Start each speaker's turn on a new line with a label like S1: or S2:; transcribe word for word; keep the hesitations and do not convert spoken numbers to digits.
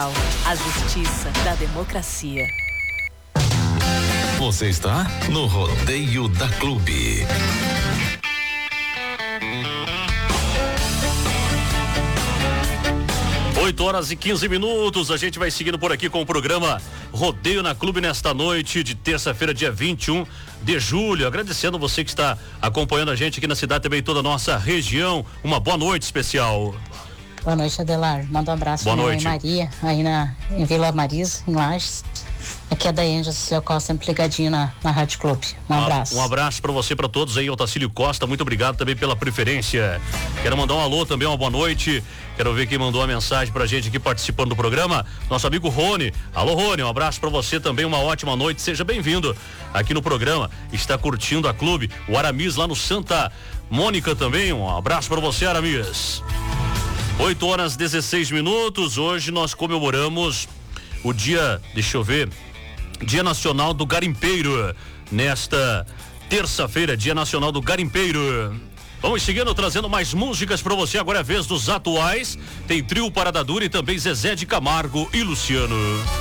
S1: A justiça da democracia.
S2: Você está no Rodeio da Clube.
S3: oito horas e quinze minutos, a gente vai seguindo por aqui com o programa Rodeio na Clube nesta noite de terça-feira, dia vinte e um de julho. Agradecendo você que está acompanhando a gente aqui na cidade, também toda a nossa região. Uma boa noite especial.
S4: Boa noite, Adelar. Manda um abraço
S3: para
S4: minha
S3: mãe
S4: Maria, aí na, em Vila Marisa, em Lages. Aqui é da Índia, seu Costa, sempre ligadinho na, na Rádio Clube. Um abraço.
S3: Um abraço para você, para todos aí, Otacílio Costa, muito obrigado também pela preferência. Quero mandar um alô também, uma boa noite. Quero ver quem mandou a mensagem pra gente aqui participando do programa, nosso amigo Rony. Alô, Rony, um abraço para você também, uma ótima noite, seja bem-vindo aqui no programa. Está curtindo a Clube, o Aramis lá no Santa Mônica também, um abraço para você, Aramis. oito horas e dezesseis minutos, hoje nós comemoramos o dia, deixa eu ver, Dia Nacional do Garimpeiro, nesta terça-feira, Dia Nacional do Garimpeiro. Vamos seguindo, trazendo mais músicas para você, agora é a vez dos atuais, tem Trio Parada Dura e também Zezé de Camargo e Luciano.